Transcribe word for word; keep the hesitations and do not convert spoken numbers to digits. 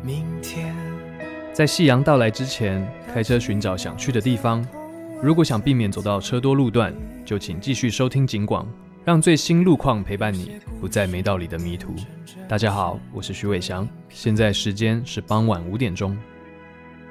明天。 在夕阳到来之前，开车寻找想去的地方。如果想避免走到车多路段，就请继续收听警广，让最新路况陪伴你，不再没道理的迷途。大家好，我是徐伟翔，现在时间是傍晚五点钟。